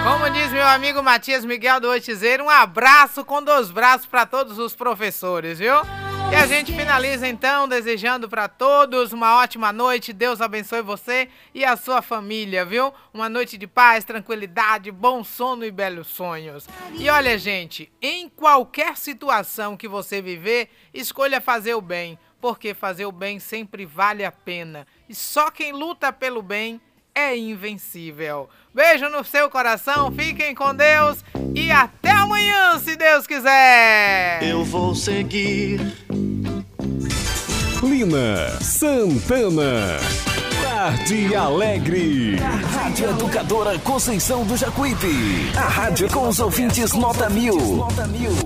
Como diz meu amigo Matias Miguel do Oitizeiro, um abraço com 2 braços para todos os professores, viu? E a gente finaliza então desejando para todos uma ótima noite. Deus abençoe você e a sua família, viu? Uma noite de paz, tranquilidade, bom sono e belos sonhos. E olha, gente, em qualquer situação que você viver, escolha fazer o bem, porque fazer o bem sempre vale a pena. E só quem luta pelo bem é invencível. Beijo no seu coração, fiquem com Deus e até amanhã, se Deus quiser. Eu vou seguir. Lina Santana. Tarde Alegre. A Rádio Educadora Conceição do Jacuípe. A rádio com os ouvintes nota 1000.